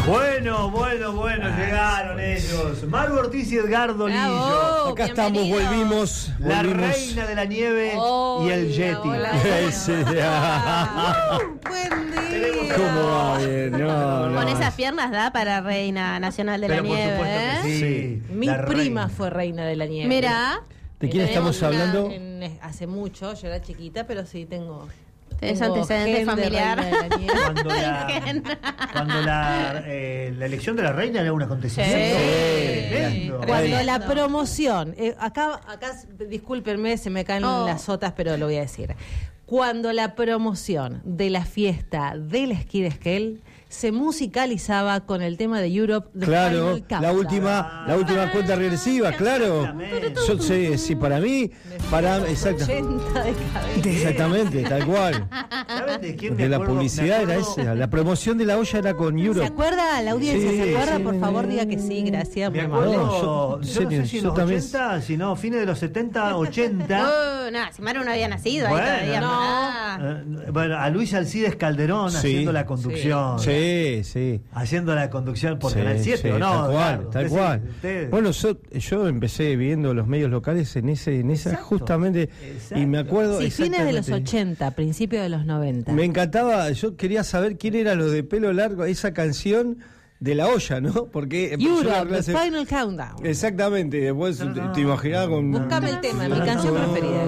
Bueno, llegaron ellos. Maru Ortiz y Edgardo Lillo. Acá estamos, volvimos. La reina de la nieve y el Yeti. Buen día. ¿Cómo va bien? No. Con esas piernas da para reina nacional de Pero la por nieve, supuesto que sí. Mi La prima reina. fue reina de la nieve. Mira, ¿De quién tenemos estamos hablando? Hace mucho, yo era chiquita, pero sí tengo tenés tengo antecedente gen de familiar. reina de la nieve. Cuando la elección de la reina era un acontecimiento. Sí. Tremendo. Cuando Tremendo. la promoción, acá discúlpenme, se me caen Oh. las sotas, pero lo voy a decir. Cuando la promoción de la fiesta del esquí de Esquel se musicalizaba con el tema de Europe, The Claro, Final Countdown. la última cuenta regresiva, claro. Exactamente. Yo sé, sí, para mí, exacto. 80 de cabeza. Exactamente, tal cual. ¿Saben de quién me De la acuerdo? publicidad Me era acuerdo- esa. La promoción de la olla era con ¿Se Europe. acuerda? La audiencia Sí, se acuerda, sí. por favor diga que sí, gracias. Me muy acuerdo, amable. No, yo no serio, sé si en yo los también. 80, sino fines de los 70, 80. No, si Maru no había nacido Bueno, ahí todavía. no. Bueno, a Luis Alcides Calderón Sí. haciendo la conducción. Sí. Haciendo la conducción por Sí, Canal 7, sí, ¿o no? tal cual, Edgardo? tal Usted cual. sí, usted- Bueno, yo empecé viendo los medios locales en esa Exacto, justamente, exacto. y me acuerdo Sí, fines de los exactamente. 80, principios de los 90. Me encantaba, yo quería saber quién era los de pelo largo, esa canción de la olla, ¿no? Porque yo la Europe, The clase- Final Countdown. Exactamente, y después te imaginaba con... Búscame el tema, mi canción preferida.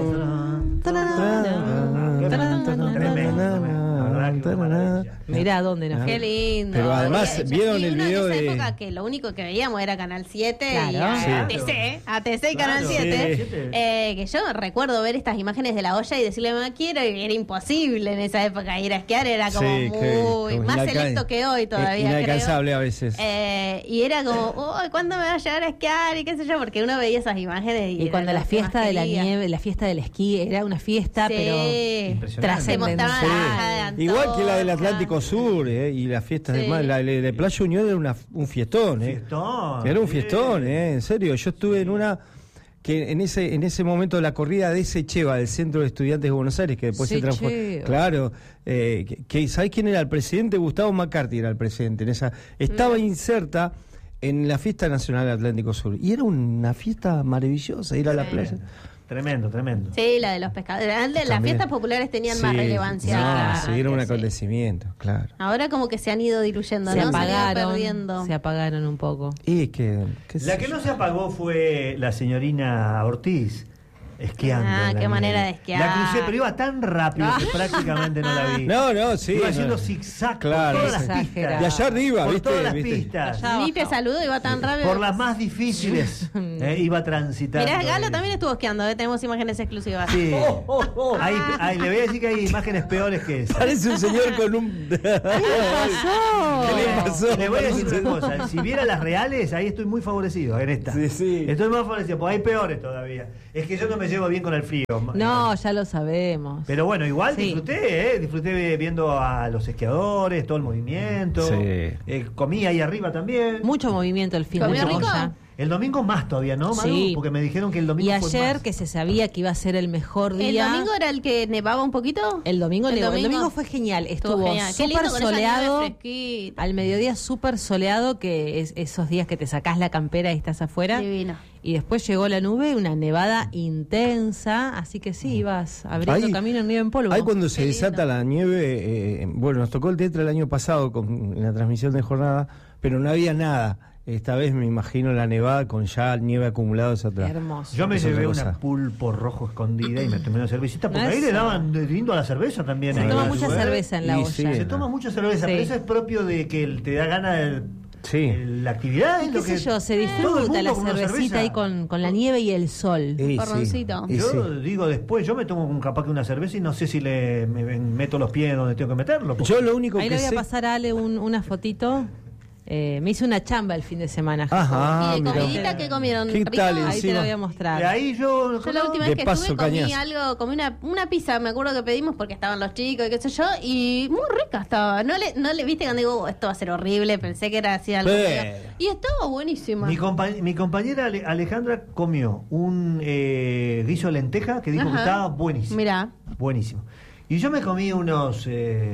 Mirá dónde nos Qué lindo. Pero además, Y ¿vieron el uno video en esa de- época que lo único que veíamos era Canal 7 y Claro. ATC y Canal Claro. 7. Sí. Que yo recuerdo ver estas imágenes de la olla y decirle a mi mamá que era imposible en esa época ir a esquiar, era como Sí, muy como más inalcan- selecto que hoy todavía. Inalcanzable creo. a veces. Y era como, uy, ¿cuándo me va a llegar a esquiar? Y qué sé yo, porque uno veía esas imágenes y Y cuando era la lo que fiesta más de la quería. nieve, la fiesta del esquí, era una fiesta, Sí. pero Impresionante. Se mostraban Sí. las cajas de Igual que la del Antorcha. Atlántico Sur, y las fiestas Sí. de mar, la de Playa Unión era un fiestón, Fiestón, Era un sí. fiestón, en serio. Yo estuve en una que en ese momento de la corrida de ese Cheva, del Centro de Estudiantes de Buenos Aires, que después se transformó. Secheva. Claro, ¿sabés quién era el presidente? Gustavo McCarthy era el presidente. Estaba inserta en la fiesta nacional del Atlántico Sur. Y era una fiesta maravillosa, ir a la playa. Tremendo. Sí, la de los pescadores. Antes las También. fiestas populares tenían más Sí, relevancia. no, Claro, sí, era un sí. acontecimiento, claro. Ahora como que se han ido diluyendo, se ¿no? Se han ido apagaron, perdiendo. se apagaron un poco. Y qué La sé que yo. no se apagó fue la señorina Ortiz, esquiando. Ah, en la qué manera nieve. de esquiar. La crucé, pero iba tan rápido que prácticamente no la vi. No, sí. Iba no. haciendo zigzag Claro, por todas las exagerado. pistas. De allá arriba, por ¿viste? todas las ¿Viste? pistas. Allá Ni te abajo. saludo, iba tan rápido. Por las más difíciles iba transitando. Mirá, Galo también estuvo esquiando, tenemos imágenes exclusivas. Sí. Ahí, le voy a decir que hay imágenes peores que esa. Parece un señor con un... ¿Qué le pasó? Le voy a decir una cosa, si viera las reales, ahí estoy muy favorecido en esta. Sí. Estoy más favorecido, porque hay peores todavía. Es que yo no me llevo bien con el frío. No, ya lo sabemos. Pero bueno, igual Sí. disfruté viendo a los esquiadores, todo el movimiento. Sí. Comí ahí arriba también. Mucho movimiento el fin de ¿Comió rico? olla. El domingo más todavía, ¿no, Manu? Sí. Porque me dijeron que el domingo Y fue ayer, más. que se sabía que iba a ser el mejor ¿El día. domingo era el que nevaba un poquito? El domingo El nevó. El domingo domingo fue genial. Estuvo genial. Qué lindo súper con esa nieve soleado. fresquita. Al mediodía súper soleado, que es esos días que te sacás la campera y estás afuera. Divino. Y después llegó la nube, una nevada intensa. Así que sí, ibas abriendo Ahí- camino en nieve en polvo. Ahí cuando se Qué desata lindo. la nieve, bueno, nos tocó el Tetra el año pasado en la transmisión de jornada, pero no había nada. Esta vez me imagino la nevada con ya nieve acumulada hacia atrás. Hermoso. Yo me Es otra llevé cosa. una pulpo rojo escondida y me tomé una cervecita, porque ahí Eso. le daban de lindo a la cerveza también. Se ahí toma en el mucha lugar. cerveza en la Y olla. sí. Se toma mucha cerveza, Sí. pero eso es propio de que te da ganas de Sí. la actividad. Y es qué lo sé que yo, se todo el disfruta mundo la con una cervecita cerveza. ahí con la nieve y el sol. Y Porroncito. y Yo sí. digo después, yo me tomo capaz que una cerveza y no sé si me meto los pies donde tengo que meterlo. porque- Yo lo único Ahí que le voy a sé... pasar a Ale una fotito. Me hice una chamba el fin de semana. Ajá, ¿Y de mira. comidita qué comieron? ¿Qué ¿Rico? tal? Ahí te encima. lo voy a Y mostrar. ahí yo Yo la última De vez que paso, estuve comí cañazo. algo, comí una pizza, me acuerdo que pedimos porque estaban los chicos y qué sé yo, y muy rica estaba. No le viste cuando digo, esto va a ser horrible, pensé que era así algo. Pero- Y estaba buenísima. mi compañera Alejandra comió un guiso de lenteja que dijo Ajá. que estaba buenísimo. Mirá. Buenísimo. Y yo me comí unos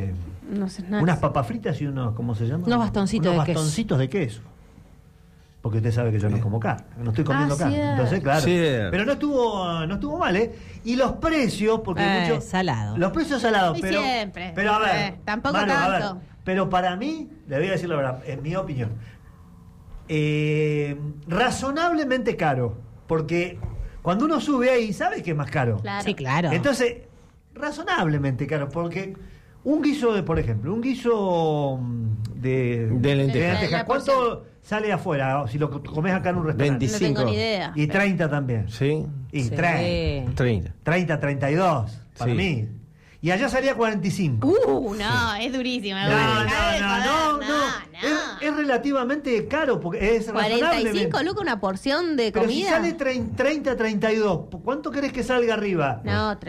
No sé nada. Unas papas fritas y unos, ¿cómo se llama? Unos bastoncitos Unos de queso. bastoncitos de queso. Porque usted sabe que yo no como carne, no estoy comiendo carne. cierto. Entonces, claro. Cierto. Pero no estuvo mal, ¿eh? Y los precios, porque muchos. salado. Los precios salados, Y pero. siempre. Pero a ver. Tampoco Manu, a ver, tanto. pero para mí, le voy a decir la verdad, en mi opinión, razonablemente caro. Porque cuando uno sube ahí, sabe que es más caro. Claro. Sí, claro. Entonces, razonablemente caro, porque un guiso de, por ejemplo, un guiso De lentejas. La ¿cuánto porción. sale afuera si lo comes acá en un restaurante? 25. No tengo ni idea. Y 30 también. Sí, Y Sí. 30. 30, 32, para Sí. mí. Y allá salía 45. No, es durísima. No, no. Es relativamente caro, porque es razonablemente. 45 lucas una porción de Pero si comida. sale 30, 32, ¿cuánto querés que salga arriba? No,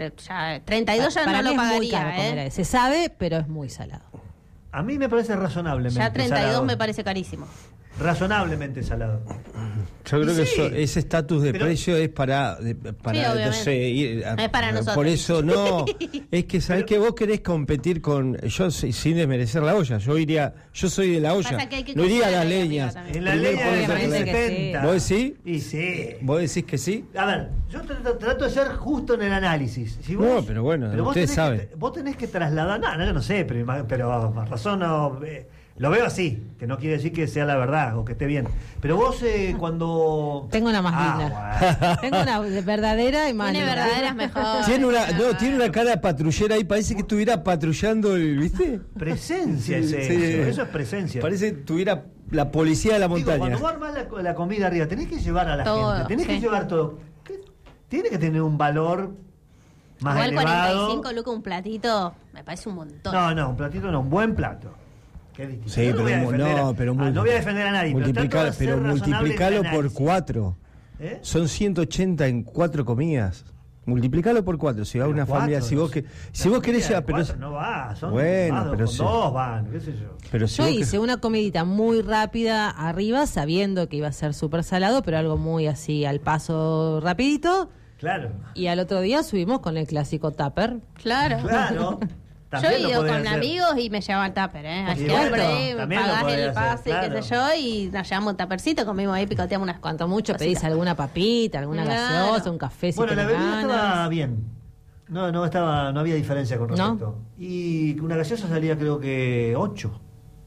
32 ya Para no mí lo es muy caro pagaría, comer ¿eh? ahí. Se sabe, pero es muy salado. A mí me parece razonablemente Ya 32 salado. me parece carísimo. Razonablemente salado. Yo creo Y que sí. ese estatus de Pero- precio es para Sí, no obviamente. sé, Es para nosotros. Por eso no, es que sabes que vos querés competir con yo sin desmerecer la olla, yo soy de la olla, Pasa que hay que no iría a las comprar la leñas. comida también. En la Primero leña pones de a obviamente la- que sí. 70. ¿Vos decís? Y sí. ¿Vos decís que sí? A ver, yo trato de ser justo en el análisis. Si No, pero bueno, vos ustedes tenés saben. vos tenés que trasladar. No, yo no sé, pero razono. Lo veo así, que no quiere decir que sea la verdad o que esté bien. Pero vos cuando. Tengo una más linda. Tengo una de verdadera y más Tiene linda. verdaderas mejor. Tiene una cara patrullera ahí, parece que estuviera patrullando, ¿viste? Presencia Sí, es eso. sí. Eso es presencia. Parece que tuviera la policía de la Digo, montaña. cuando vos armás la comida arriba, tenés que llevar a la Todo, gente. Tenés que sí. llevar todo. Tiene que tener un valor más Igual elevado. 45 lucas un platito, me parece un montón. No, un platito no, un buen plato. Qué distinto. Sí, Yo no voy a defender pero no voy a defender a nadie, multiplicalo, pero multiplicalo por 4. ¿Eh? Son 180 en 4 comidas. Multiplicalo por 4. Si va Pero una familia, cuatro, si vos querés llevar, pero no va, son bueno, más, pero con sí. dos van, qué sé yo. pero si Yo vos hice una comidita muy rápida arriba, sabiendo que iba a ser súper salado, pero algo muy así al paso rapidito. Claro. Y al otro día subimos con el clásico tupper. Claro. Claro. Yo También he lo ido podés con hacer. amigos y me llevaban tupper, ¿eh? Y Así bueno, por ahí también lo pagás podés el hacer, pase y claro. qué sé yo, y nos llevamos un tuppercito, comimos ahí, picoteamos unas Cuanto mucho cositas. pedís alguna papita, alguna Claro. gaseosa, un café si Bueno, la tenés bebida estaba ganas. bien. No había diferencia con ¿No? respecto. Y una gaseosa salía creo que 8.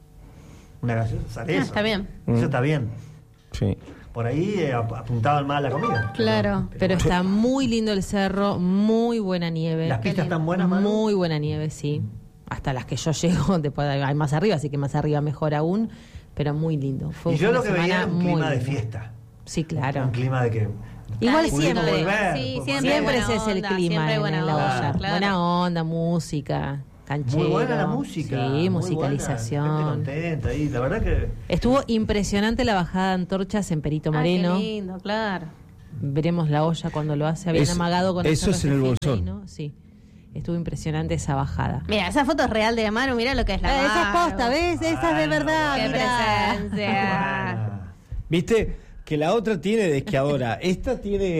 Una gaseosa sale eso. Está bien. Eso está bien. Sí. Por ahí apuntaban más a la comida. Claro. Pero está muy lindo el cerro, muy buena nieve. Las pistas están buenas, Manu. Muy buena nieve, sí. Hasta las que yo llego, después hay más arriba, así que más arriba mejor aún. Pero muy lindo. Fue Y un yo fin lo de que veía semana era un muy clima de lindo. fiesta. Sí, claro. Un clima de que. Igual Pudimos siempre. volver, Sí, pues, siempre, Siempre buena ese es el onda, clima siempre en buena la onda, olla. claro. Buena onda, música, canchero. Muy buena la música. Sí, muy musicalización. buena, gente contenta ahí. La verdad que. Estuvo impresionante la bajada de antorchas en Perito Moreno. Qué lindo, claro. Veremos la olla cuando lo hace. Habían amagado con eso el es en el cerro Bolsón. Efembrino. Sí. Estuvo impresionante esa bajada. Mira, esa foto es real de Manu, mira lo que es la Esa es Manu. posta, ¿ves? Esa es de verdad. Qué mirá. presencia. ¿Viste? Que la otra tiene de esquiadora. Esa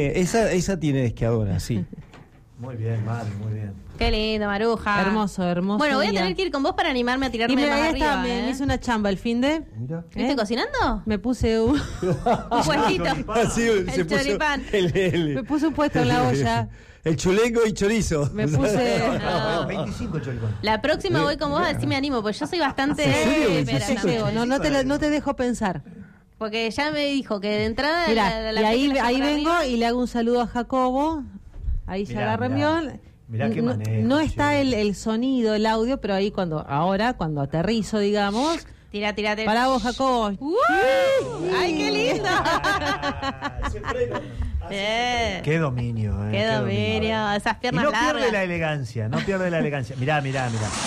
tiene de esquiadora, sí. Muy bien, Mari, muy bien. Qué lindo, Maruja. Hermoso, hermoso. Bueno, voy a día. tener que ir con vos para animarme a Y tirarme mira, más ahí arriba, está, me hice una chamba el fin de. Mira. ¿Viste cocinando? Me puse un, Un puestito. Así El choripán. me puse un puesto en la olla. El chulengo y chorizo. Me puse. No. 25 el choripán. La próxima voy con vos, así me animo, porque yo soy bastante... ¿En serio? pero Sí, no. llego, no te dejo pensar. Porque ya me dijo que de entrada... Mirá, y ahí vengo y le hago un saludo a Jacobo. Ahí ya Mirá, la reunión. mirá qué no, manejo, no está che. el sonido, el audio, pero ahí cuando aterrizo, digamos. Tira. Para vos, Jacobo. ¡Ay, qué lindo! Qué dominio, Qué dominio, esas Y piernas no largas. pierde la elegancia, no pierde la elegancia. Mirá. Mirá.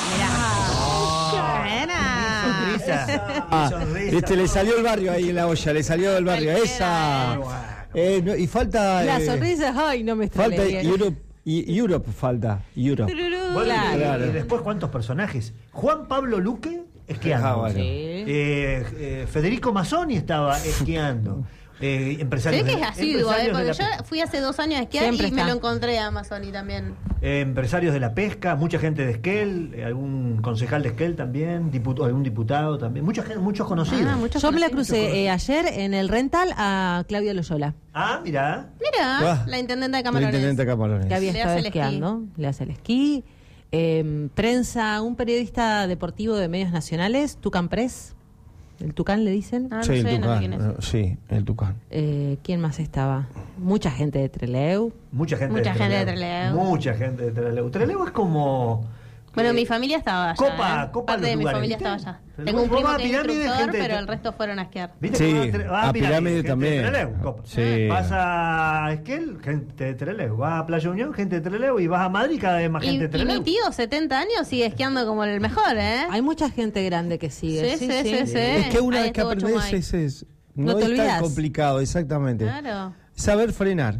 Sonrisa. Ah, sonrisa. le salió el barrio ahí en la olla, le salió del barrio. Esa. Y falta. La sonrisa, ay, no me Falta estrelé. Europe falta. Europe. Bueno, Claro. y después, ¿cuántos personajes? Juan Pablo Luque esquiando. Ah, bueno. Sí. Federico Mazzoni estaba esquiando. Empresarios. Se ve que es asiduo, empresarios de porque la yo pesca. fui hace 2 años a esquiar Siempre y me está. lo encontré a Amazoni también. Empresarios de la pesca, mucha gente de Esquel, algún concejal de Esquel también, algún diputado también, muchos conocidos. Muchos Yo me la conocidos. crucé ayer en el rental a Claudia Loyola, Mirá. Mira, Ah, la intendente de El Camarones. intendente de Camarones. que había Le estado hace el esquí. esquiando, le hace el esquí. Prensa, un periodista deportivo de medios nacionales, Tucán Press, el Tucán le dicen. Ah, no Sí, el sé, no sé Tucán. quién es. Sí, el Tucán. ¿Quién más estaba? Mucha gente de Trelew. Mucha gente Mucha de gente de Trelew. Trelew. Mucha gente de Trelew. Trelew es como... Bueno, mi familia estaba allá. Copa Parte los de mi lugares, familia ¿viste? estaba allá. Pero Tengo un vos primo vas a que es Pirámide, instructor, gente de pero Tre- el resto fueron a esquiar. ¿Viste? Sí, que vas a Pirámide gente también. De Trelew, Copa. Sí. Vas a Esquel, gente de Trelew. Vas a Playa Unión, gente de Trelew. Y vas a Madrid, cada vez más Y, gente de y mi Trelew. tío, 70 años, sigue esquiando como el mejor, ¿eh? Hay mucha gente grande que sigue. Sí, sí. Es que una Ahí vez que estuvo aprendes Chumay. No no te es tan olvidás. complicado, exactamente. Claro. Saber frenar,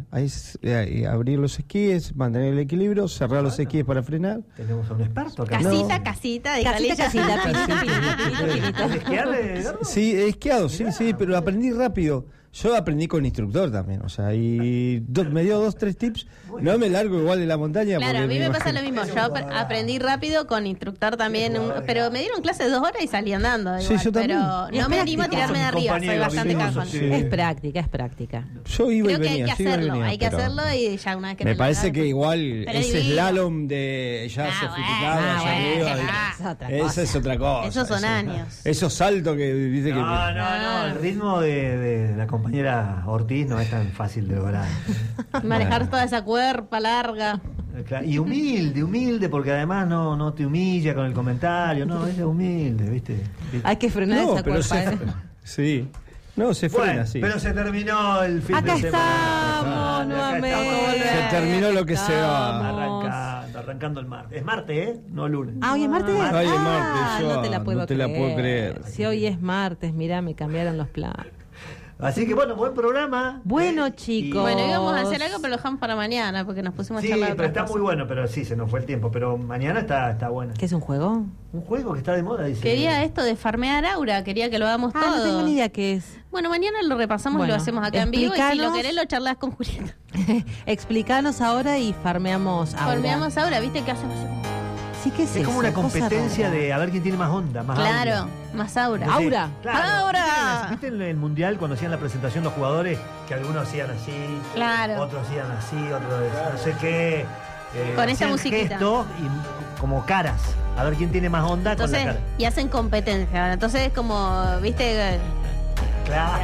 abrir los esquíes, mantener el equilibrio, cerrar los esquíes para frenar. Tenemos a un experto acá. Casita, No. casita, de Casita, casita, pinito, pinito, pinito. ¿El esquiar de Garbo? Sí, he esquiado, sí, pero aprendí rápido. Yo aprendí con instructor también, o sea, y me dio 2-3 tips. No me largo igual de la montaña. Claro, porque a mí me pasa imagino- lo mismo. Yo aprendí rápido con instructor también, pero me dieron clases 2 horas y salí andando. Sí, Igual, yo también. pero Y es no me animo a práctica. tirarme de arriba, soy Compañero, bastante habilidoso, cajón. sí. Es práctica, es práctica. Yo iba Creo y que venía, hay que yo iba y hacerlo, venía, hay que pero hacerlo y ya una vez que me te lo parece agarras- que igual Pero ese divino. slalom de ya sofisticado bueno, allá arriba, bueno, es otra esa cosa. es otra cosa. Esos son eso- años. Esos saltos que dice que... No, el ritmo de la compañera Ortiz no es tan fácil de lograr. Manejar toda esa cuerpa larga. Claro, y humilde, porque además no te humilla con el comentario, no, ella es humilde, ¿viste? Hay que frenar No, esa pero cuerpa. ¿eh? sí. No, se Bueno, frena, sí. pero se terminó el fin Acá de semana. estamos Acá nuevamente. Se terminó lo que se va. Arrancando el martes. Es martes, ¿eh? No lunes. Ah, hoy es martes. Ay, es martes, yo no te la puedo, no te la puedo creer. Si hoy es martes, mirá, me cambiaron los planes. Así que bueno, buen programa. Bueno, chicos. Bueno, íbamos a hacer algo, pero lo dejamos para mañana porque nos pusimos Sí, a charlar pero otras está cosas. muy bueno, pero sí, se nos fue el tiempo. Pero mañana está buena. ¿Qué es un juego? Un juego que está de moda, dice. Quería esto de farmear aura, quería que lo hagamos Ah, todo. no tengo ni idea qué es. Bueno, mañana lo repasamos Bueno, y lo hacemos acá en vivo. Y si lo explícanos. querés, lo charlas con Julieta. Explícanos ahora y farmeamos ahora. Farmeamos aura, ¿viste qué hacemos? Sí, ¿qué es Es como eso? una Cosa competencia rara. de a ver quién tiene más onda, más Claro, audio. más aura. Entonces, Aura. Claro. Aura. ¿Viste en el mundial cuando hacían la presentación los jugadores? Que algunos hacían así, Claro. otros hacían así, otros no sé qué. Con esta hacían musiquita. gestos y como caras. A ver quién tiene más onda Entonces, con la cara. y hacen competencia. Entonces es como, ¿viste? Claro.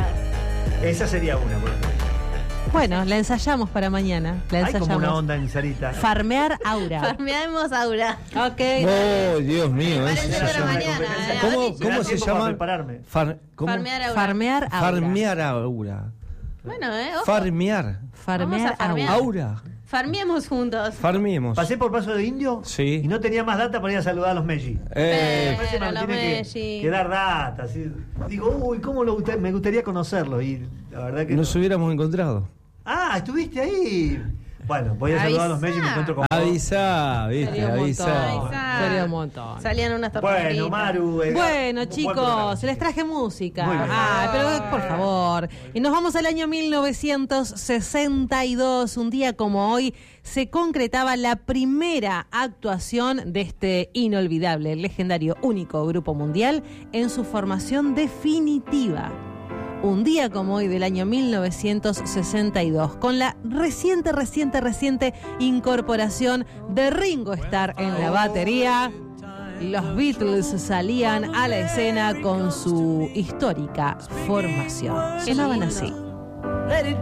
Esa sería una, por ejemplo. Bueno, la ensayamos para mañana. La Hay ensayamos. como una onda en Sarita. Farmear aura. Farmeamos aura. Ok. Oh, Dios mío. Me eso parece se para llama- mañana. ¿Cómo, Ahora cómo da se tiempo para llama? prepararme. ¿Cómo? Farmear aura. Farmear aura. Farmear aura. Bueno, ojo. Farmear. Farmear Vamos a farmear. aura. Aura. Farmeemos juntos. Farmiemos. Pasé por Paso de Indio Sí. y no tenía más data para ir a saludar a los Meji. Parece que me los tiene Meji. que dar data. Así. Digo, uy, ¿cómo me gustaría conocerlo? Y la verdad que Nos no. hubiéramos encontrado. Ah, estuviste ahí. Bueno, voy a saludar a los Meji y me encuentro con vos. Avisa, viste, Sería un montón. avisa. Sería un montón. Salían unas tortillitas. Bueno, Maru. Bueno, buen chicos, programa. se les traje música. Muy bien. Ah, pero por favor. Y nos vamos al año 1962. Un día como hoy se concretaba la primera actuación de este inolvidable, legendario, único grupo mundial en su formación definitiva. Un día como hoy del año 1962, con la reciente incorporación de Ringo Starr en la batería, los Beatles salían a la escena con su histórica formación. Qué Sonaban lindo. así. Let it